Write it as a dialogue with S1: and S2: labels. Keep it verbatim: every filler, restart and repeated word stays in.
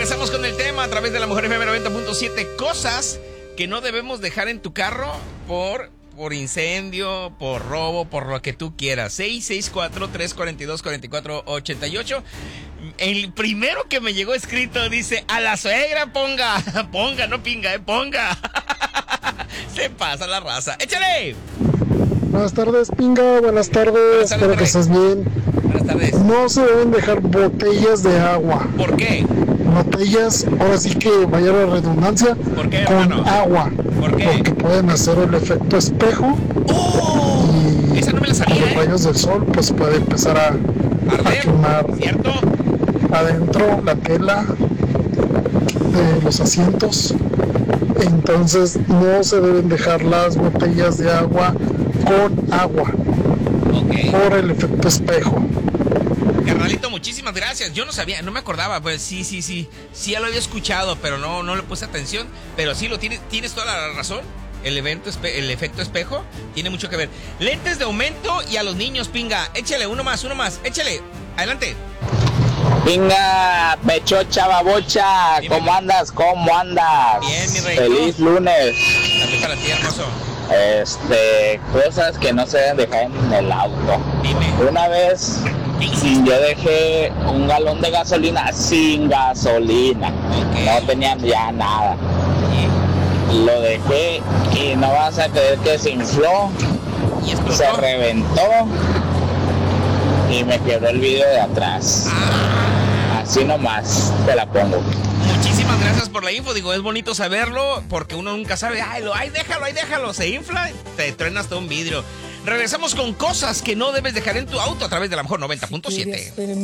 S1: Regresamos con el tema a través de la Mujer F M noventa punto siete. Cosas que no debemos dejar en tu carro por, por incendio, por robo, por lo que tú quieras. seis seis cuatro, tres cuatro dos, cuatro cuatro ocho ocho. El primero que me llegó escrito dice: a la suegra ponga. Ponga, no pinga, eh, ponga. Se pasa la raza. ¡Échale!
S2: Buenas tardes, Pinga. Buenas tardes.
S1: Buenas tardes,
S2: Espero que
S1: Rey.
S2: estés bien.
S1: Buenas tardes.
S2: No se deben dejar botellas de agua.
S1: ¿Por qué?
S2: Botellas, ahora sí que vaya la redundancia,
S1: ¿Por qué,
S2: con
S1: hermano?
S2: agua.
S1: ¿Por qué?
S2: Porque pueden hacer el efecto espejo.
S1: ¡Oh!
S2: Y
S1: Esa no me la sabía,
S2: con los
S1: ¿eh?
S2: rayos del sol, pues puede empezar a, a
S1: Arder,
S2: quemar
S1: ¿cierto?
S2: adentro la tela de los asientos. Entonces no se deben dejar las botellas de agua con agua
S1: Ok.
S2: por el efecto espejo.
S1: Carnalito, muchísimas gracias. Yo no sabía, no me acordaba. Pues sí, sí, sí. Sí, ya lo había escuchado, pero no, no le puse atención. Pero sí, lo tienes, tienes toda la razón. El evento, el efecto espejo tiene mucho que ver. Lentes de aumento y a los niños, Pinga. Échale, uno más, uno más. Échale. Adelante.
S3: Pinga, pechocha, babocha,
S1: Dime.
S3: ¿cómo andas? ¿Cómo andas?
S1: Bien, mi rey.
S3: Feliz lunes.
S1: También para ti, hermoso.
S3: Este, cosas que no se deben dejar en el auto.
S1: Dime.
S3: Una vez
S1: ¿Qué hiciste?
S3: yo dejé un galón de gasolina sin gasolina.
S1: Ok.
S3: No tenía ya nada. Lo dejé y no vas a creer que se infló,
S1: Y explotó.
S3: se reventó y me quebró el vidrio de atrás.
S1: Ah,
S3: Así nomás te la pongo.
S1: muchísimas gracias por la info. Digo, es bonito saberlo porque uno nunca sabe. Ay, lo, ay, déjalo, ay, déjalo. Se infla, te truena hasta un vidrio. Regresamos con cosas que no debes dejar en tu auto a través de la Mejor noventa punto siete.